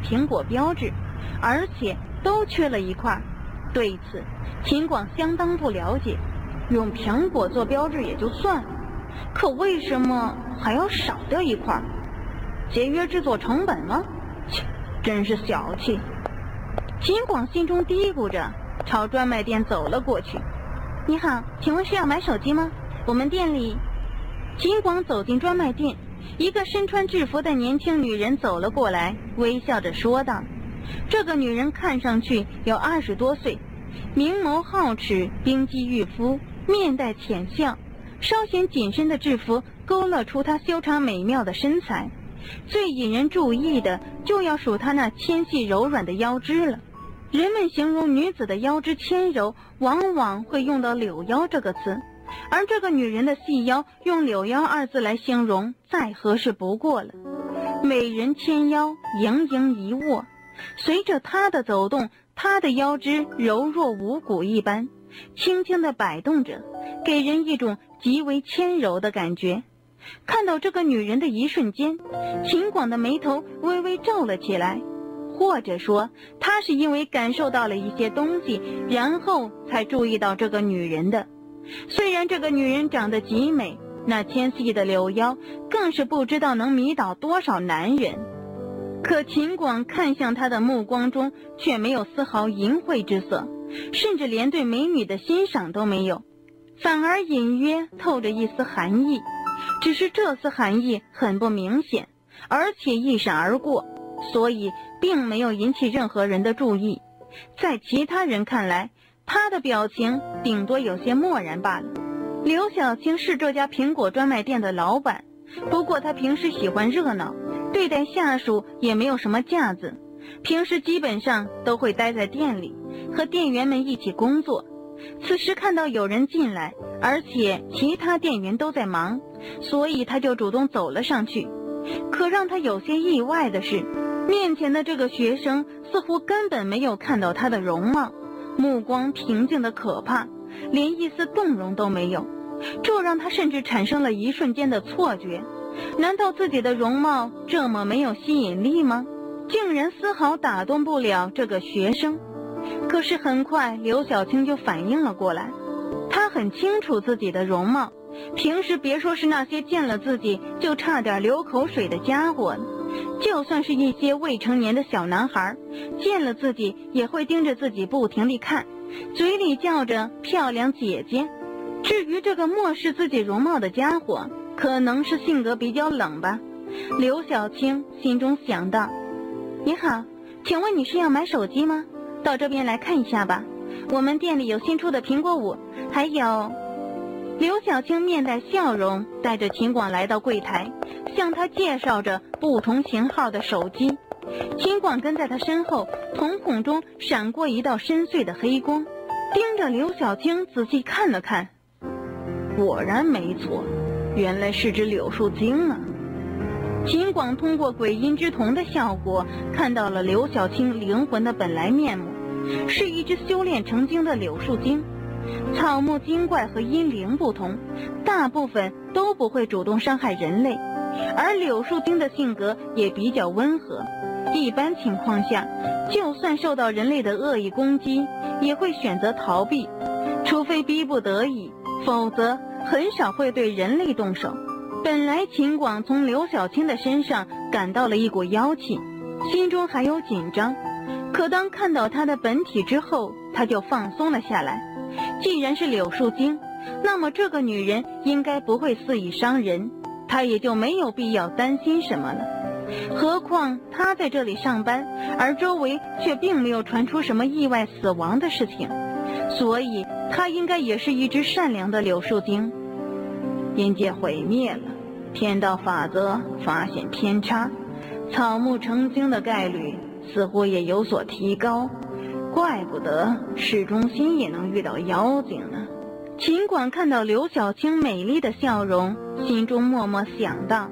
苹果标志，而且都缺了一块。对此，秦广相当不了解。用苹果做标志也就算了，可为什么还要少掉一块？节约制作成本吗？切，真是小气。秦广心中嘀咕着，朝专卖店走了过去。你好，请问是要买手机吗？我们店里……秦广走进专卖店，一个身穿制服的年轻女人走了过来，微笑着说道。这个女人看上去有20多岁，明眸皓齿，冰肌玉肤，面带浅笑，稍显紧身的制服勾勒出她修长美妙的身材。最引人注意的就要数她那纤细柔软的腰肢了。人们形容女子的腰肢纤柔，往往会用到柳腰这个词，而这个女人的细腰用柳腰2字来形容再合适不过了。美人纤腰，盈盈一握，随着她的走动，她的腰肢柔若无骨一般，轻轻地摆动着，给人一种极为纤柔的感觉。看到这个女人的一瞬间，秦广的眉头微微皱了起来，或者说他是因为感受到了一些东西，然后才注意到这个女人的。虽然这个女人长得极美，那纤细的柳腰更是不知道能迷倒多少男人，可秦广看向她的目光中却没有丝毫淫秽之色，甚至连对美女的欣赏都没有，反而隐约透着一丝寒意。只是这丝寒意很不明显，而且一闪而过，所以并没有引起任何人的注意。在其他人看来，他的表情顶多有些漠然罢了。刘晓庆是这家苹果专卖店的老板，不过他平时喜欢热闹，对待下属也没有什么架子，平时基本上都会待在店里，和店员们一起工作。此时看到有人进来，而且其他店员都在忙，所以他就主动走了上去。可让他有些意外的是，面前的这个学生似乎根本没有看到他的容貌，目光平静的可怕，连一丝动容都没有，这让他甚至产生了一瞬间的错觉。难道自己的容貌这么没有吸引力吗？竟然丝毫打动不了这个学生。可是很快刘晓庆就反应了过来，她很清楚自己的容貌，平时别说是那些见了自己就差点流口水的家伙了，就算是一些未成年的小男孩，见了自己也会盯着自己不停地看，嘴里叫着漂亮姐姐。至于这个漠视自己容貌的家伙，可能是性格比较冷吧。刘晓庆心中想到。你好，请问你是要买手机吗？到这边来看一下吧，我们店里有新出的苹果5，还有……刘晓庆面带笑容，带着秦广来到柜台，向他介绍着不同型号的手机。秦广跟在他身后，瞳孔中闪过一道深邃的黑光，盯着刘晓庆仔细看了看。果然没错，原来是只柳树精啊。秦广通过鬼音之瞳的效果，看到了刘晓庆灵魂的本来面目，是一只修炼成精的柳树精。草木精怪和阴灵不同，大部分都不会主动伤害人类，而柳树精的性格也比较温和，一般情况下，就算受到人类的恶意攻击，也会选择逃避，除非逼不得已，否则很少会对人类动手。本来秦广从刘晓庆的身上感到了一股妖气，心中还有紧张，可当看到她的本体之后，他就放松了下来。既然是柳树精，那么这个女人应该不会肆意伤人，他也就没有必要担心什么了。何况他在这里上班，而周围却并没有传出什么意外死亡的事情，所以他应该也是一只善良的柳树精。阴界毁灭了，天道法则发现偏差，草木成精的概率似乎也有所提高，怪不得市中心也能遇到妖精呢。秦广看到刘晓庆美丽的笑容，心中默默想到。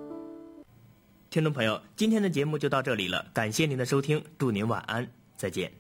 听众朋友，今天的节目就到这里了，感谢您的收听，祝您晚安，再见。